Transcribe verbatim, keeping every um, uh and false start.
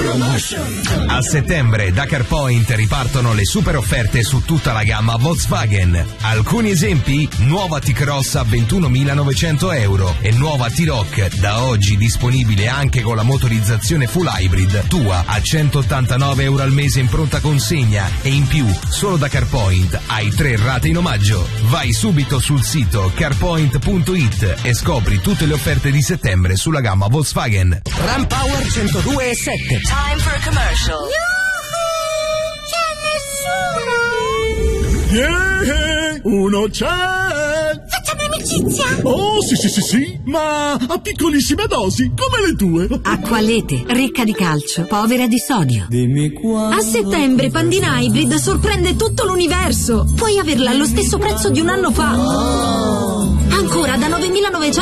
A settembre da CarPoint ripartono le super offerte su tutta la gamma Volkswagen. Alcuni esempi? Nuova T-Cross a ventunomilanovecento euro e nuova T-Roc da oggi disponibile anche con la motorizzazione full hybrid tua a centottantanove euro al mese in pronta consegna e in più solo da CarPoint hai tre rate in omaggio. Vai subito sul sito carpoint punto it e scopri tutte le offerte di settembre sulla gamma Volkswagen. Ram Power centodue e sette. Time for a commercial. C'è nessuno. Yeah, uno c'è. Facciamo amicizia. Oh, sì, sì, sì, sì, ma a piccolissime dosi, come le tue. Acqualete, ricca di calcio, povera di sodio. Dimmi qua. A settembre Pandina Hybrid sorprende tutto l'universo. Puoi averla allo stesso prezzo di un anno fa. Ancora da novemilanovecento